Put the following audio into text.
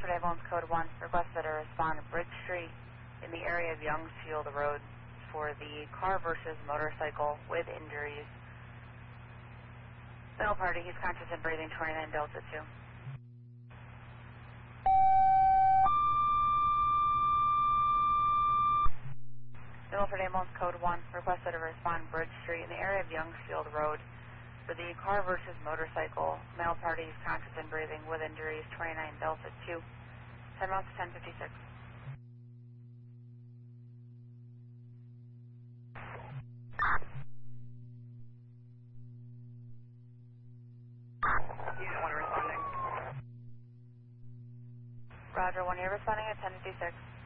Milford Ambulance Code 1 requested a respond to Bridge Street in the area of Youngsfield Road for the car versus motorcycle with injuries. Male party, he's conscious and breathing, 29 Delta 2. Milford Ambulance Code 1 requested a respond Bridge Street in the area of Youngsfield Road for the car versus motorcycle. Male party, he's conscious and breathing with injuries, 29 Delta 2. 10 miles to 1056. Unit 1 responding. Roger, 1 year responding at 1056.